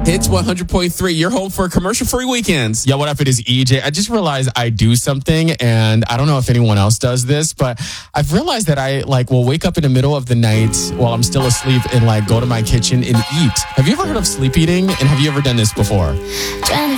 Hits 100.3. You're home for commercial-free weekends. Yo, what up? It is EJ. I just realized I do something, and I don't know if anyone else does this, but I've realized that I will wake up in the middle of the night while I'm still asleep and go to my kitchen and eat. Have you ever heard of sleep eating? And have you ever done this before?